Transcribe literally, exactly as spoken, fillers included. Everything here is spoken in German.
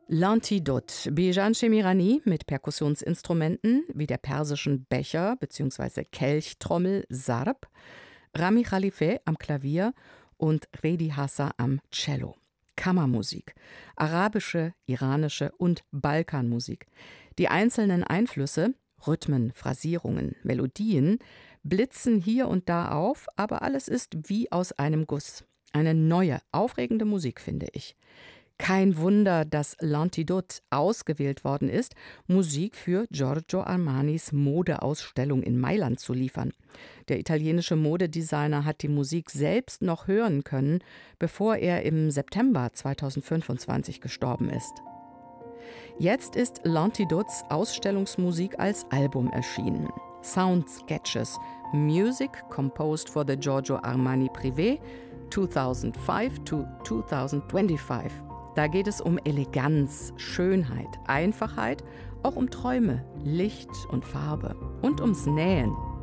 L'Antidote, Bijan Shemirani mit Perkussionsinstrumenten wie der persischen Becher bzw. Kelchtrommel Sarb, Rami Khalife am Klavier und Redi Hassa am Cello. Kammermusik, arabische, iranische und Balkanmusik. Die einzelnen Einflüsse, Rhythmen, Phrasierungen, Melodien blitzen hier und da auf, aber alles ist wie aus einem Guss. Eine neue, aufregende Musik, finde ich. Kein Wunder, dass L'Antidote ausgewählt worden ist, Musik für Giorgio Armanis Modeausstellung in Mailand zu liefern. Der italienische Modedesigner hat die Musik selbst noch hören können, bevor er im September zweitausendfünfundzwanzig gestorben ist. Jetzt ist L'Antidotes Ausstellungsmusik als Album erschienen. Sound Sketches, Music composed for the Giorgio Armani Privé zweitausendfünf to zweitausendzwanzigfünf. Da geht es um Eleganz, Schönheit, Einfachheit, auch um Träume, Licht und Farbe und ums Nähen.